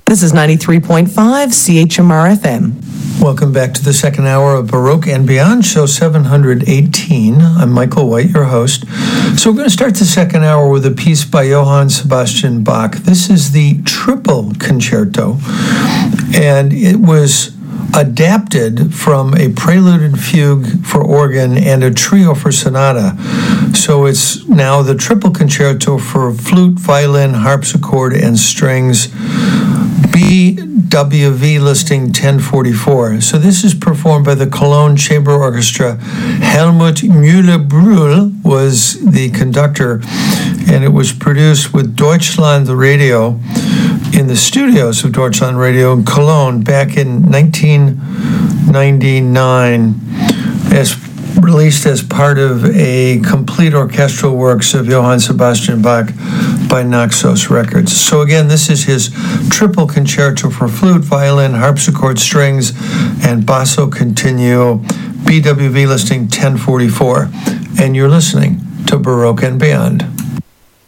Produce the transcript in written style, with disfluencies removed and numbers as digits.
This is 93.5 CHMR FM. Welcome back to the second hour of Baroque and Beyond, show 718. I'm Michael White, your host. So we're going to start the second hour with a piece by Johann Sebastian Bach. This is the Triple Concerto, and it was adapted from a prelude and fugue for organ and a trio for sonata. So it's now the Triple Concerto for flute, violin, harpsichord, and strings, BWV listing 1044. So this is performed by the Cologne Chamber Orchestra. Helmut Müller-Brühl was the conductor, and it was produced with Deutschland Radio in the studios of Deutschland Radio in Cologne back in 1999, as released as part of a complete orchestral works of Johann Sebastian Bach by Naxos Records. So again, this is his Triple Concerto for flute, violin, harpsichord, strings, and basso continuo, BWV listing 1044. And you're listening to Baroque and Beyond.